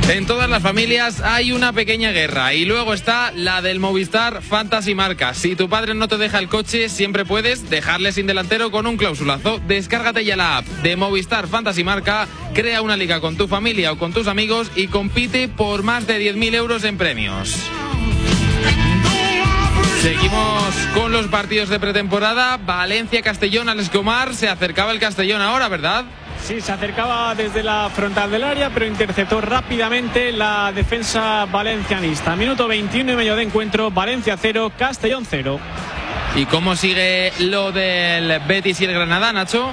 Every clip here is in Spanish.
En todas las familias hay una pequeña guerra y luego está la del Movistar Fantasy Marca. Si tu padre no te deja el coche, siempre puedes dejarle sin delantero con un clausulazo. Descárgate ya la app de Movistar Fantasy Marca, crea una liga con tu familia o con tus amigos y compite por más de 10.000 euros en premios. Seguimos con los partidos de pretemporada. Valencia-Castellón, Alex Gomar. Se acercaba el Castellón ahora, ¿verdad? Sí, se acercaba desde la frontal del área, pero interceptó rápidamente la defensa valencianista. Minuto 21 y medio de encuentro, Valencia 0, Castellón 0. ¿Y cómo sigue lo del Betis y el Granada, Nacho?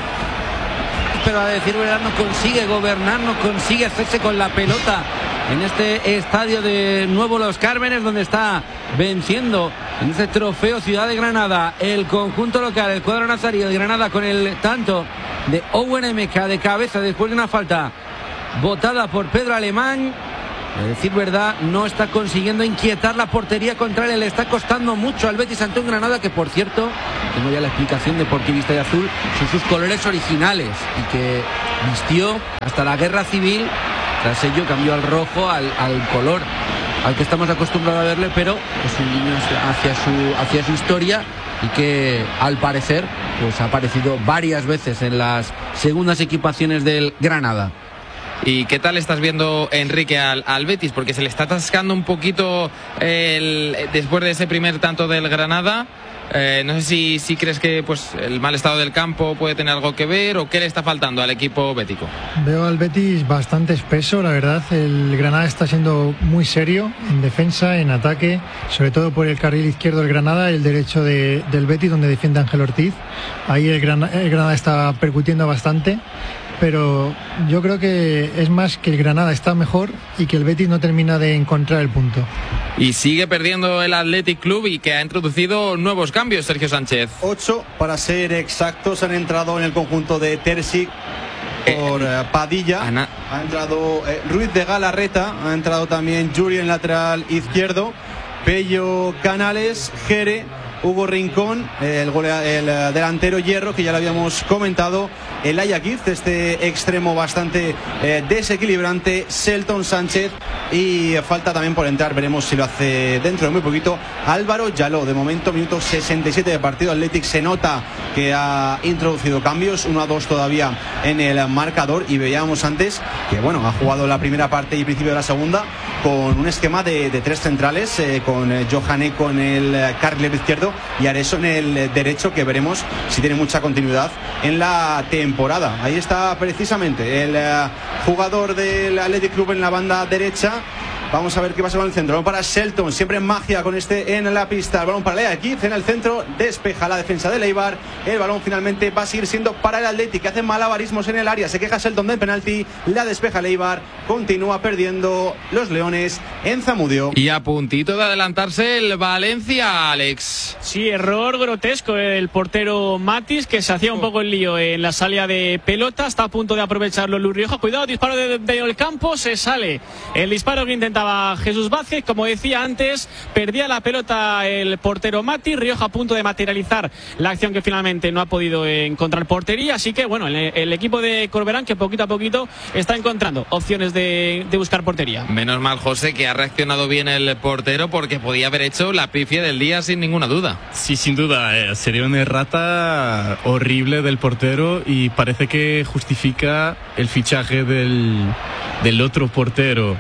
Pero a decir verdad no consigue gobernar, no consigue hacerse con la pelota en este estadio de Nuevo Los Cármenes, donde está venciendo en este trofeo Ciudad de Granada el conjunto local, el cuadro nazarí de Granada, con el tanto de Owen MK de cabeza después de una falta botada por Pedro Alemán. A decir verdad, no está consiguiendo inquietar la portería contraria. Le está costando mucho al Betis ante un Granada que, por cierto, tengo ya la explicación de por qué viste de azul, son sus colores originales y que vistió hasta la guerra civil. Tras ello cambió al rojo, al color al que estamos acostumbrados a verle, pero es un guiño hacia su historia, y que al parecer pues ha aparecido varias veces en las segundas equipaciones del Granada. ¿Y qué tal estás viendo, Enrique, al Betis? Porque se le está atascando un poquito después de ese primer tanto del Granada. No sé si crees que pues el mal estado del campo puede tener algo que ver, o qué le está faltando al equipo bético. Veo al Betis bastante espeso, la verdad. El Granada está siendo muy serio en defensa, en ataque, sobre todo por el carril izquierdo del Granada, el derecho del Betis, donde defiende Ángel Ortiz. Ahí el Granada está percutiendo bastante, pero yo creo que es más que el Granada está mejor y que el Betis no termina de encontrar el punto. Y sigue perdiendo el Athletic Club, y que ha introducido nuevos cambios, Sergio Sánchez. 8, para ser exactos, han entrado en el conjunto de Terzic por Padilla. Ha entrado Ruiz de Galarreta, ha entrado también Yuri en lateral izquierdo, Pello Canales, Jere, Hugo Rincón, el delantero Hierro, que ya lo habíamos comentado, el Ayaquiz, este extremo bastante desequilibrante, Selton Sánchez, y falta también por entrar, veremos si lo hace dentro de muy poquito, Álvaro Yaló. De momento, minuto 67 de partido, Athletic se nota que ha introducido cambios, 1-2 todavía en el marcador, y veíamos antes que bueno, ha jugado la primera parte y principio de la segunda con un esquema de tres centrales, con Johaneko en el carril izquierdo y Areso en el derecho, que veremos si tiene mucha continuidad en la temporada. Ahí está precisamente el jugador del Athletic Club en la banda derecha. Vamos a ver qué pasa con el centro. Balón para Selton, siempre en magia con este en la pista. El balón para Leaquiz en el centro, despeja la defensa del Eibar. El balón finalmente va a seguir siendo para el Athletic, que hace malabarismos en el área. Se queja Selton del penalti, la despeja el Eibar. Continúa perdiendo los Leones en Zamudio. Y a puntito de adelantarse el Valencia, Alex. Sí, error grotesco del portero Matis, que se hacía un poco el lío en la salida de pelota. Está a punto de aprovecharlo Luis Rioja. Cuidado, disparo del campo, se sale el disparo que intentaba Jesús Vázquez. Como decía antes, perdía la pelota el portero Matis. Rioja a punto de materializar la acción, que finalmente no ha podido encontrar portería. Así que bueno, el equipo de Corberán, que poquito a poquito está encontrando opciones de buscar portería. Menos mal, José, que ha reaccionado bien el portero, porque podía haber hecho la pifia del día sin ninguna duda. Sí, sin duda, sería una errata horrible del portero, y parece que justifica el fichaje del otro portero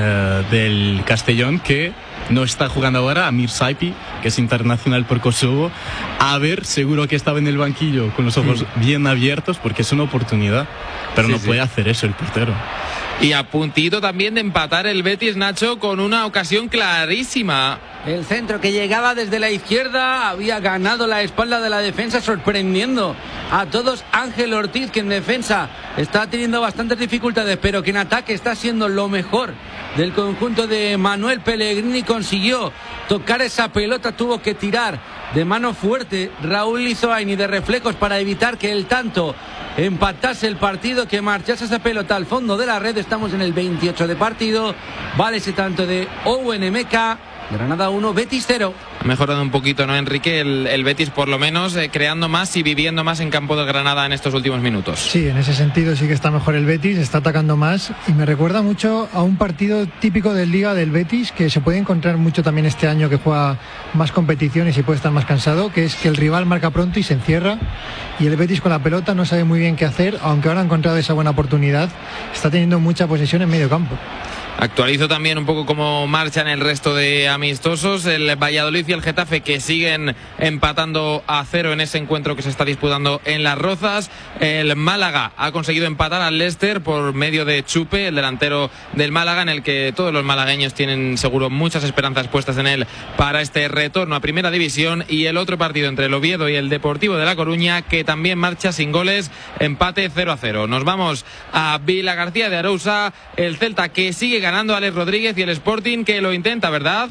del Castellón, que no está jugando ahora, Amir Saipi, que es internacional por Kosovo. A ver, seguro que estaba en el banquillo con los ojos bien abiertos, porque es una oportunidad, pero no puede hacer eso el portero. Y a puntito también de empatar el Betis, Nacho, con una ocasión clarísima. El centro que llegaba desde la izquierda había ganado la espalda de la defensa, sorprendiendo a todos. Ángel Ortiz, que en defensa está teniendo bastantes dificultades, pero que en ataque está siendo lo mejor del conjunto de Manuel Pellegrini. Consiguió tocar esa pelota, tuvo que tirar de mano fuerte Raúl Lizoaini de reflejos para evitar que el tanto empatase el partido, que marchase esa pelota al fondo de la red. Estamos en el 28 de partido, vale ese tanto de Owen MK. Granada 1, Betis 0. mejorado un poquito, ¿no, Enrique? El Betis, por lo menos, creando más y viviendo más en campo del Granada en estos últimos minutos. Sí, en ese sentido sí que está mejor el Betis, está atacando más y me recuerda mucho a un partido típico de Liga del Betis que se puede encontrar mucho también este año, que juega más competiciones y puede estar más cansado, que es que el rival marca pronto y se encierra y el Betis con la pelota no sabe muy bien qué hacer, aunque ahora ha encontrado esa buena oportunidad, está teniendo mucha posesión en medio campo. Actualizo también un poco cómo marchan el resto de amistosos. El Valladolid y el Getafe, que siguen empatando a 0 en ese encuentro que se está disputando en Las Rozas. El Málaga ha conseguido empatar al Leicester por medio de Chupe, el delantero del Málaga, en el que todos los malagueños tienen seguro muchas esperanzas puestas en él para este retorno a Primera División. Y el otro partido entre el Oviedo y el Deportivo de La Coruña, que también marcha sin goles, empate 0-0. Nos vamos a Vilagarcía de Arousa, el Celta, que sigue ganando, Alex Rodríguez, y el Sporting, que lo intenta, ¿verdad?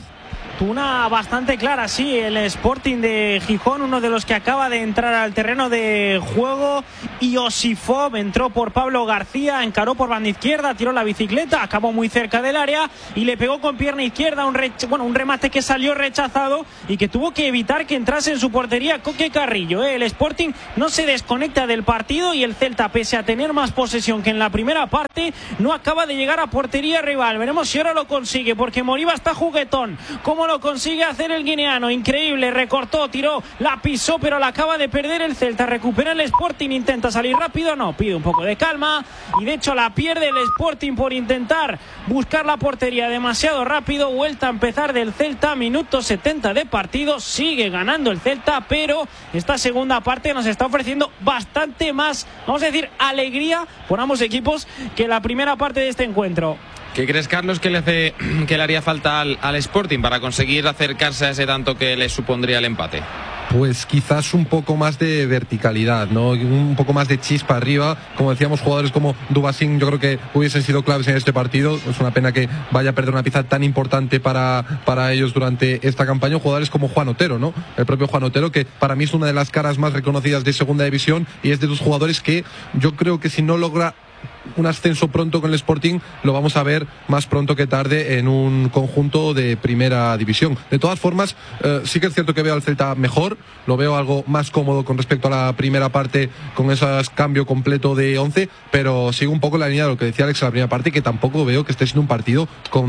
Una bastante clara, sí, el Sporting de Gijón, uno de los que acaba de entrar al terreno de juego. Y Osifov entró por Pablo García, encaró por banda izquierda, tiró la bicicleta, acabó muy cerca del área y le pegó con pierna izquierda un remate que salió rechazado y que tuvo que evitar que entrase en su portería Coque Carrillo. El Sporting no se desconecta del partido y el Celta, pese a tener más posesión que en la primera parte, no acaba de llegar a portería rival. Veremos si ahora lo consigue, porque Moriba está juguetón. ¿Cómo lo consigue hacer el guineano? Increíble, recortó, tiró, la pisó, pero la acaba de perder el Celta. Recupera el Sporting, intenta salir rápido, no, pide un poco de calma y de hecho la pierde el Sporting por intentar buscar la portería demasiado rápido. Vuelta a empezar del Celta, minuto 70 de partido, sigue ganando el Celta, pero esta segunda parte nos está ofreciendo bastante más, vamos a decir, alegría por ambos equipos que la primera parte de este encuentro. ¿Qué crees, Carlos, que le haría falta al Sporting para conseguir acercarse a ese tanto que le supondría el empate? Pues quizás un poco más de verticalidad, ¿no? Un poco más de chispa arriba. Como decíamos, jugadores como Dubasín yo creo que hubiesen sido claves en este partido. Es una pena que vaya a perder una pieza tan importante para ellos durante esta campaña. Jugadores como Juan Otero, ¿no? El propio Juan Otero, que para mí es una de las caras más reconocidas de Segunda División y es de los jugadores que yo creo que si no logra un ascenso pronto con el Sporting, lo vamos a ver más pronto que tarde en un conjunto de Primera División. De todas formas, sí que es cierto que veo al Celta mejor, lo veo algo más cómodo con respecto a la primera parte, con ese cambio completo de 11, pero sigo un poco la línea de lo que decía Alex en la primera parte, que tampoco veo que esté siendo un partido con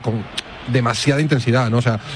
demasiada intensidad, ¿no? O sea,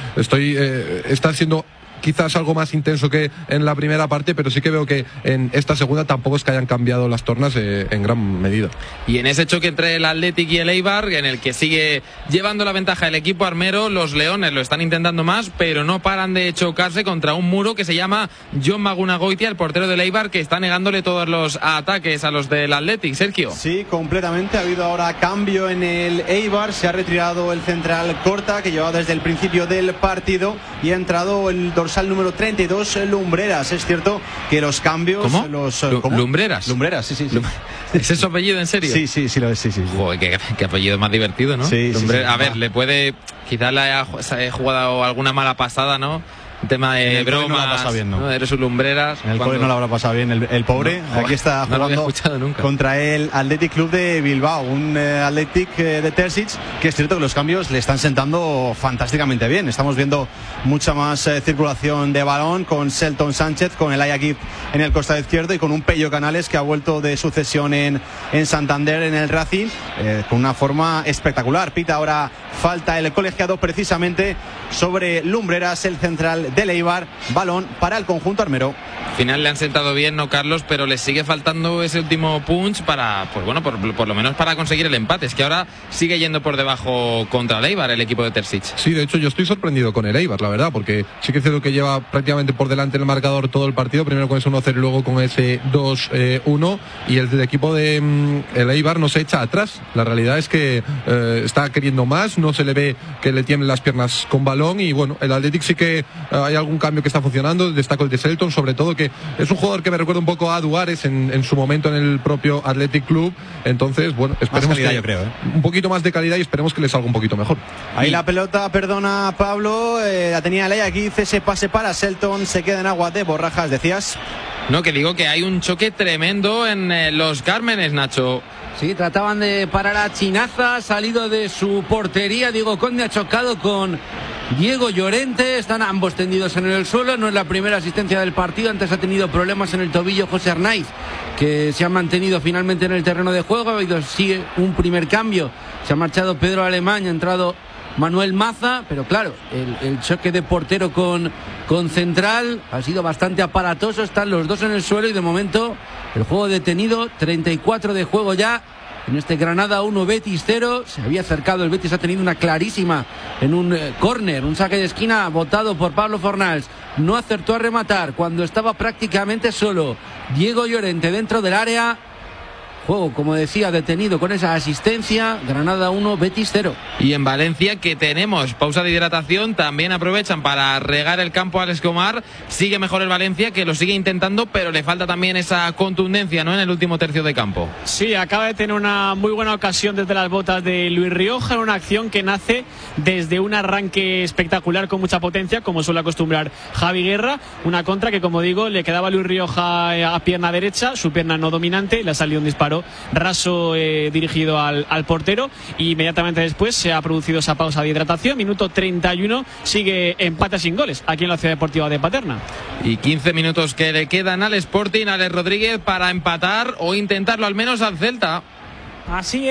está siendo quizás algo más intenso que en la primera parte, pero sí que veo que en esta segunda tampoco es que hayan cambiado las tornas en gran medida. Y en ese choque entre el Athletic y el Eibar, en el que sigue llevando la ventaja el equipo armero, los leones lo están intentando más, pero no paran de chocarse contra un muro que se llama Jon Magunagoitia, el portero del Eibar, que está negándole todos los ataques a los del Athletic. Sergio. Sí, completamente. Ha habido ahora cambio en el Eibar, se ha retirado el central Corta, que llevaba desde el principio del partido, y ha entrado el dorsal número 32, Lumbreras. Es cierto que los cambios... ¿Cómo? ¿Cómo? ¿Lumbreras? Lumbreras, sí. ¿Es ese su apellido, en serio? Sí, lo es, sí. Joder, qué apellido más divertido, ¿no? Sí. A ver, le puede... Quizás le haya jugado alguna mala pasada, ¿no? Un tema de bromas, no la ha pasado bien, ¿no? Eres sus Lumbreras. En el cole no la habrá pasado bien el pobre. No, aquí está jugando nunca contra el Athletic Club de Bilbao, un Athletic de Terzic, que es cierto que los cambios le están sentando fantásticamente bien. Estamos viendo mucha más circulación de balón con Selton Sánchez, con el Ayakip en el costado izquierdo y con un Pello Canales que ha vuelto de sucesión en Santander, en el Racing, con una forma espectacular. Pita ahora falta el colegiado precisamente sobre Lumbreras, el central del Eibar. Balón para el conjunto armero. Al final le han sentado bien, ¿no, Carlos? Pero le sigue faltando ese último punch para, pues bueno, por lo menos para conseguir el empate. Es que ahora sigue yendo por debajo contra el Eibar, el equipo de Terzic. Sí, de hecho yo estoy sorprendido con el Eibar, la verdad, porque sí que es cierto que lleva prácticamente por delante el marcador todo el partido, primero con ese 1-0 y luego con ese 2-1, y el del equipo de el Eibar no se echa atrás. La realidad es que está queriendo más, no se le ve que le tiemblen las piernas con balón, y bueno, el Athletic sí que hay algún cambio que está funcionando. Destaco el de Selton, sobre todo, que es un jugador que me recuerda un poco a Duárez en su momento en el propio Athletic Club. Entonces, bueno, esperemos calidad, que yo creo, un poquito más de calidad, y esperemos que le salga un poquito mejor. Ahí la pelota, perdona Pablo, la tenía Ley aquí, ese pase para Selton, se queda en agua de Borrajas, decías. No, que digo que hay un choque tremendo en los Cármenes, Nacho. Sí, trataban de parar a Chinaza, salido de su portería. Diego Conde ha chocado con Diego Llorente. Están ambos tendidos en el suelo. No es la primera asistencia del partido. Antes ha tenido problemas en el tobillo José Arnaiz, que se ha mantenido finalmente en el terreno de juego. Ha habido sí un primer cambio. Se ha marchado Pedro Alemán, ha entrado Manuel Maza, pero claro, el choque de portero con Central ha sido bastante aparatoso. Están los dos en el suelo y de momento el juego detenido. 34 de juego ya en este Granada 1, Betis 0. Se había acercado el Betis, ha tenido una clarísima en un córner, un saque de esquina botado por Pablo Fornals. No acertó a rematar cuando estaba prácticamente solo Diego Llorente dentro del área. Juego, como decía, detenido con esa asistencia. Granada 1, Betis 0. Y en Valencia, que tenemos pausa de hidratación, también aprovechan para regar el campo a Alex Comar. Sigue mejor el Valencia, que lo sigue intentando, pero le falta también esa contundencia, ¿no?, en el último tercio de campo. Sí, acaba de tener una muy buena ocasión desde las botas de Luis Rioja, en una acción que nace desde un arranque espectacular con mucha potencia, como suele acostumbrar Javi Guerra. Una contra que, como digo, le quedaba a Luis Rioja a pierna derecha, su pierna no dominante, le ha salido un disparo raso dirigido al portero, y inmediatamente después se ha producido esa pausa de hidratación. Minuto 31, sigue empate sin goles aquí en la Ciudad Deportiva de Paterna. Y 15 minutos que le quedan al Sporting, Alex Rodríguez, para empatar o intentarlo al menos al Celta. Así es.